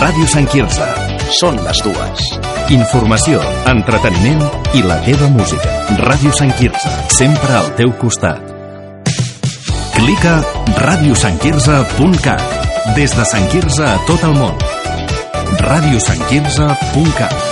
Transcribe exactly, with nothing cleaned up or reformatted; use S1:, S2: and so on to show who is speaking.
S1: Ràdio Sant Quirze.
S2: Són les dues.
S1: Informació, entreteniment i la teva música. Ràdio Sant Quirze, sempre al teu costat. Clica ràdio sant quirze punt cat. Des de Sant Quirze a tot el món. ràdio sant quirze punt cat.